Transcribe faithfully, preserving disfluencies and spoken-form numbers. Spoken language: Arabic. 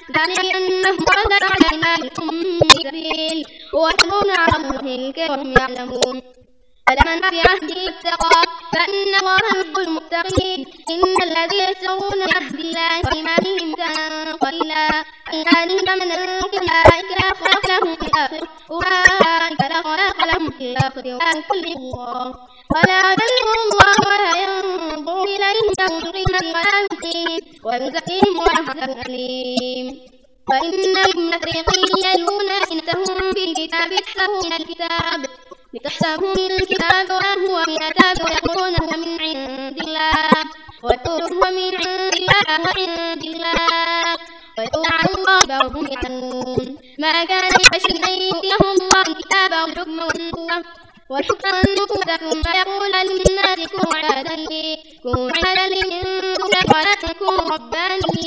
ذلك أنهم قد على إيمانكم سبيل ويأمرون على المنكر وهم يعلمون فمن في عهده اتقى فإن الله يحب المتقين إن الذين يشترون بعهد الله وإيمانهم ثمنا قليلا إيمانهم ثمنا قليلا أولئك خلق لهم في الآخرة أولئك لا خلاق لهم في الآخرة ولا يكلم الله ولا يكلم الله ولا ينظر إليهم يوم القيامة ولا يزكيهم ويزكيهم وله عذاب أليم وإن من فريقين يلون ألسنتهم بالكتاب يحسبون الكتاب لتحسبوا من الكتاب وهو من الكتاب ويقولون هو من عند الله ويقولون هو من عند الله وعند الله ويقول على الله وهم يعلمون ما كان لبشر أن يؤتيه الله الكتاب والحكم والنبوة والحكم والنبوة ثم يقول للناس كونوا عبادا لي كونوا عبادا لي من دونه ولا تكونوا ربانيين